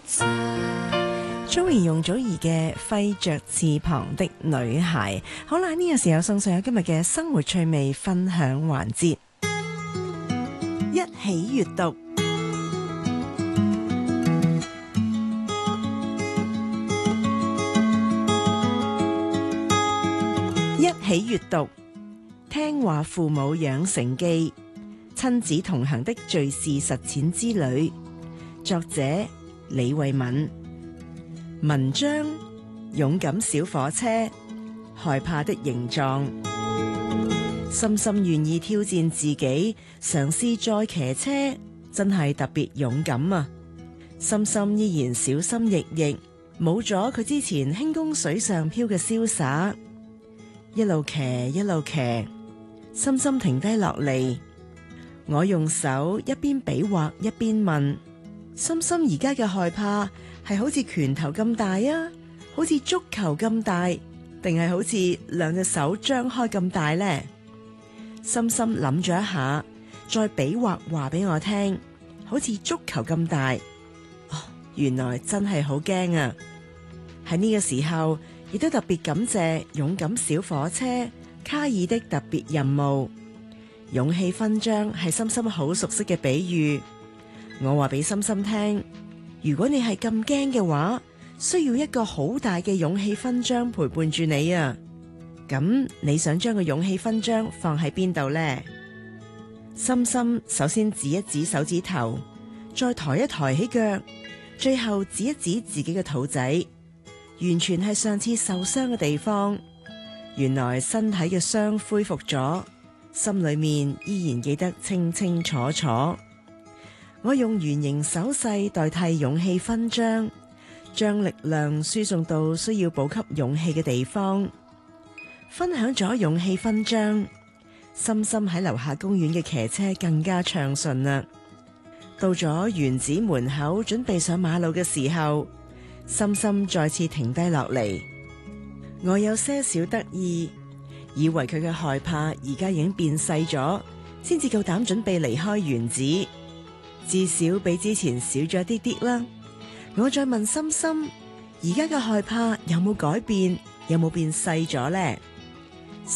Joey 容祖兒嘅揮着翅膀的女孩。好啦，呢個時候送上今日嘅生活趣味分享環節，一起閱讀。一起閱讀，聽話父母養成記，親子同行的敘事實踐之旅。作者李慧敏。文章：勇敢小火車，害怕的形狀。深深願意挑戰自己，嘗試再騎車，真係特別勇敢啊！深深依然小心翼翼，冇咗佢之前輕功水上漂嘅瀟灑。一路騎一路騎，深深停低落嚟，我用手一邊比劃一邊問：深深而家嘅害怕係好似拳頭咁大啊，好似足球咁大，定係好似兩隻手張開咁大呢？深深諗咗一下，再比劃話俾我聽，好似足球咁大。哦，原來真係好驚啊！喺呢個時候，亦都特別感謝勇敢小火車卡爾的特別任務。勇氣勳章係深深好熟悉嘅比喻。我話俾深深聽，如果你係咁驚嘅話，需要一個好大嘅勇氣勳章陪伴住你啊！咁你想將個勇氣勳章放喺邊度呢？深深首先指一指手指頭，再抬一抬起腳，最後指一指自己嘅肚仔，完全係上次受傷嘅地方。原來身體嘅傷恢復咗，心裏面依然記得清清楚楚。我用圓形手勢代替勇氣勳章，將力量輸送到需要補給勇氣嘅地方。分享咗勇氣勳章，深深喺樓下公園嘅騎車更加暢順啦。到咗原址門口準備上馬路嘅時候，深深再次停低落嚟。我有些少得意，以為佢嘅害怕而家已經變細咗，先至夠膽準備離開原址。至少比之前少咗啲啲啦。我再問深深，而家嘅害怕有冇改變，有冇變細咗呢？